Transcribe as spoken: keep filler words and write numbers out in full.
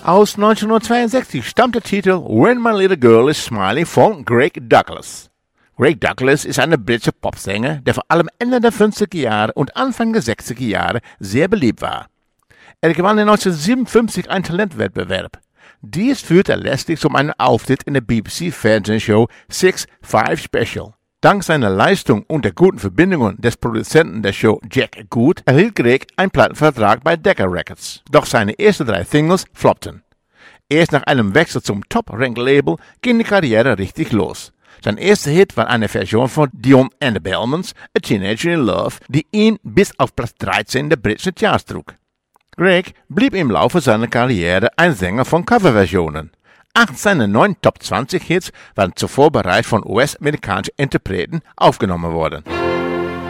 Aus neunzehnhundertzweiundsechzig stammt der Titel When My Little Girl Is Smiling von Greg Douglas. Greg Douglas ist ein britischer Popsänger, der vor allem Ende der fünfziger Jahre und Anfang der sechziger Jahre sehr beliebt war. Er gewann neunzehnhundertsiebenundfünfzig einen Talentwettbewerb. Dies führte letztlich zu einem Auftritt in der B B C-Fernsehshow Six Five Special. Dank seiner Leistung und der guten Verbindungen des Produzenten der Show Jack Good erhielt Greg einen Plattenvertrag bei Decca Records. Doch seine ersten drei Singles floppten. Erst nach einem Wechsel zum Top-Rank-Label ging die Karriere richtig los. Sein erster Hit war eine Version von Dion and the Bellmans, A Teenager in Love, die ihn bis auf Platz dreizehn der britischen Charts trug. Greg blieb im Laufe seiner Karriere ein Sänger von Coverversionen. Acht seiner neun Top zwanzig Hits waren zuvor bereits von U S-amerikanischen Interpreten aufgenommen worden.